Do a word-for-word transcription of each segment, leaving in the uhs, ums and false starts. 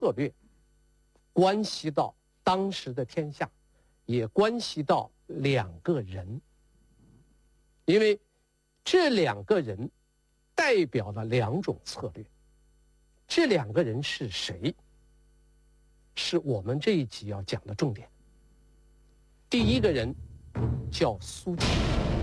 策略，关系到当时的天下，也关系到两个人，因为这两个人代表了两种策略。这两个人是谁？是我们这一集要讲的重点。第一个人叫苏秦，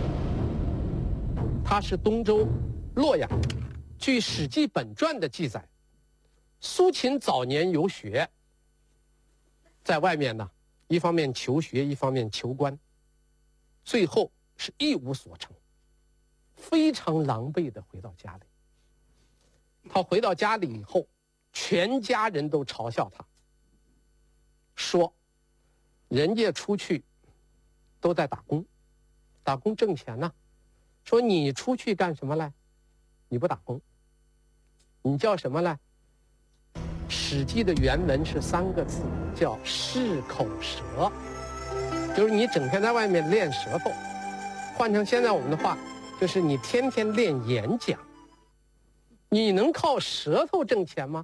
他是东周洛阳。据《史记本传》的记载，苏秦早年游学，在外面呢，一方面求学，一方面求官，最后是一无所成，非常狼狈地回到家里。他回到家里以后，全家人都嘲笑他，说人家出去都在打工，打工挣钱呢，说你出去干什么来？你不打工，你叫什么来？《史记》的原文是三个字，叫适口舌，就是你整天在外面练舌头，换成现在我们的话，就是你天天练演讲。你能靠舌头挣钱吗？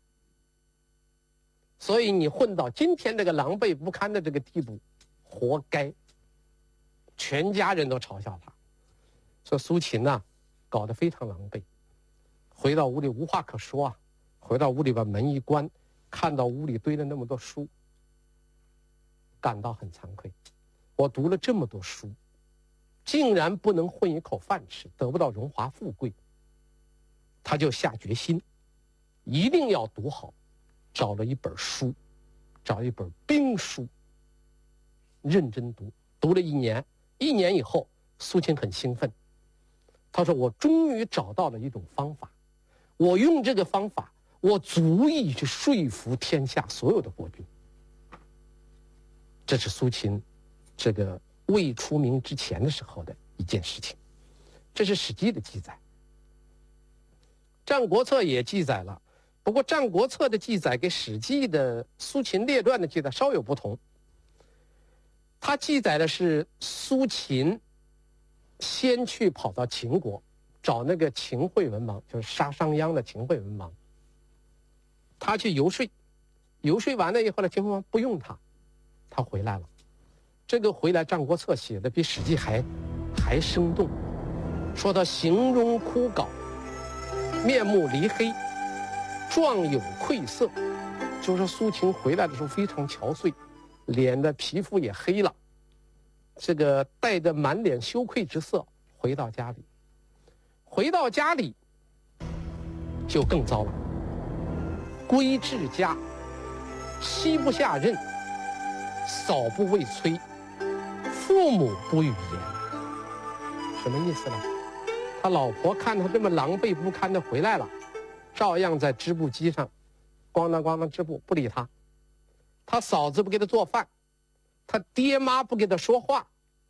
所以你混到今天这个狼狈不堪的这个地步，活该。全家人都嘲笑他，说苏秦呐、啊，搞得非常狼狈。回到屋里无话可说啊，回到屋里把门一关，看到屋里堆了那么多书，感到很惭愧。我读了这么多书，竟然不能混一口饭吃，得不到荣华富贵。他就下决心，一定要读好，找了一本书，找一本兵书，认真读，读了一年。一年以后，苏秦很兴奋，他说：“我终于找到了一种方法，我用这个方法，我足以去说服天下所有的国君。”这是苏秦这个未出名之前的时候的一件事情，这是《史记》的记载。《战国策》也记载了，不过《战国策》的记载跟《史记》的《苏秦列传》的记载稍有不同。它记载的是苏秦先去跑到秦国，找那个秦惠文王，就是杀商鞅的秦惠文王。他去游说，游说完了以后呢，秦惠文王不用他，他回来了。这个回来，《战国策》写的比《史记》还还生动，说他形容枯槁，面目离黑，状有愧色，就是说苏秦回来的时候非常憔悴，脸的皮肤也黑了，这个带着满脸羞愧之色回到家里。回到家里就更糟了，归至家，妻不下任，嫂不未催，父母不语言。什么意思呢？他老婆看他这么狼狈不堪的回来了，照样在织布机上咣当咣当织布，不理他。他嫂子不给他做饭，他爹妈不给他说话，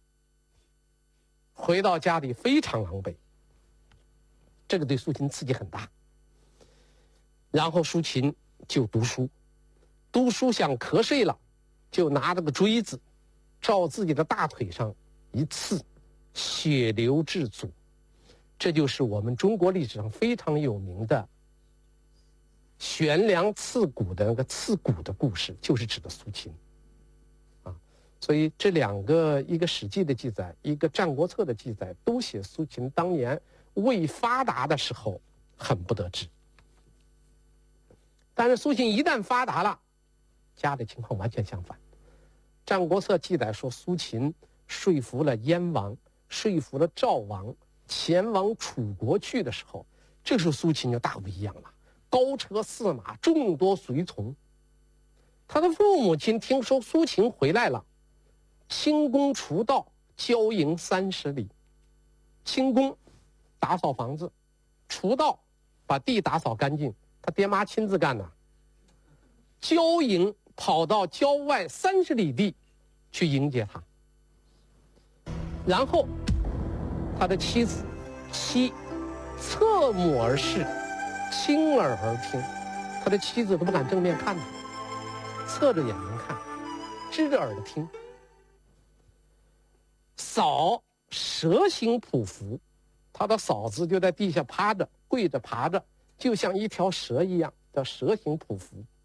回到家里非常狼狈。这个对苏秦刺激很大。然后苏秦就读书，读书想瞌睡了，就拿着个锥子照自己的大腿上一刺，血流至足。这就是我们中国历史上非常有名的悬梁刺股的那个刺股的故事，就是指的苏秦啊。所以这两个，一个《史记》的记载，一个《战国策》的记载，都写苏秦当年未发达的时候很不得志。但是苏秦一旦发达了，家里情况完全相反。《战国策》记载说，苏秦说服了燕王，说服了赵王，前往楚国去的时候，这时候苏秦就大不一样了，高车驷马，众多随从。他的父母亲听说苏秦回来了，清宫除道，郊营三十里。清宫打扫房子，除道把地打扫干净，他爹妈亲自干的。郊营跑到郊外三十里地去迎接他，然后他的妻子妻侧目而视，亲耳而听，他的妻子都不敢正面看他，侧着眼睛看，支着耳朵听。嫂蛇形匍匐，他的嫂子就在地下趴着，跪着爬着，就像一条蛇一样，叫蛇形匍匐。